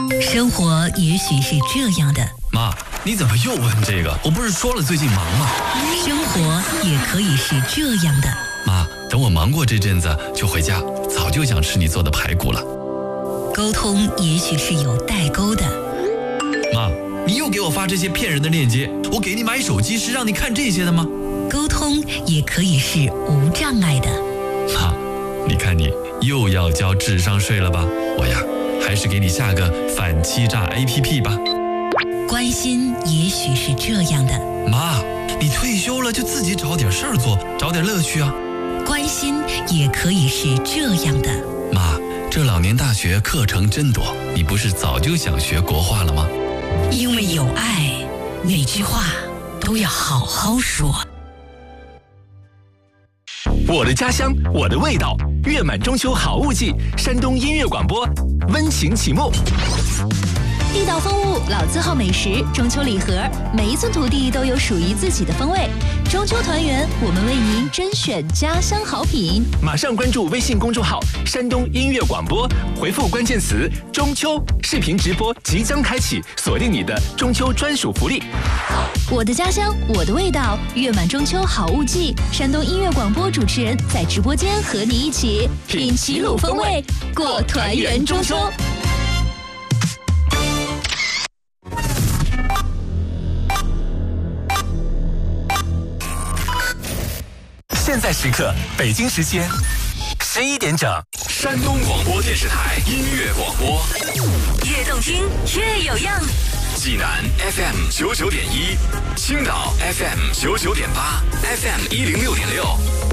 生活也许是这样的。 妈，你怎么又问这个？我不是说了最近忙吗？ 生活也可以是这样的。 妈，等我忙过这阵子就回家，早就想吃你做的排骨了。 沟通也许是有代沟的。 妈，你又给我发这些骗人的链接，我给你买手机是让你看这些的吗？ 沟通也可以是无障碍的。 妈，你看你又要交智商税了吧？我呀，还是给你下个反欺诈 APP 吧。 关心也许是这样的。 妈，你退休了就自己找点事儿做，找点乐趣啊。 关心也可以是这样的。 妈，这老年大学课程真多，你不是早就想学国画了吗？ 因为有爱，每句话都要好好说。 我的家乡，我的味道，月满中秋好物季，山东音乐广播温情启幕。 地道风物，老字号美食，中秋礼盒，每一寸土地都有属于自己的风味。中秋团圆，我们为您甄选家乡好品。 马上关注微信公众号“山东音乐广播”，回复关键词“中秋”，视频直播即将开启，锁定你的中秋专属福利。 我的家乡，我的味道，月满中秋好物季，山东音乐广播主持人在直播间和你一起品齐鲁风味，过团圆中秋。 现在时刻，北京时间11点整， 山东广播电视台音乐广播， 越动听越有样。 济南 FM 99.1，青岛 FM 99.8，FM 106.6。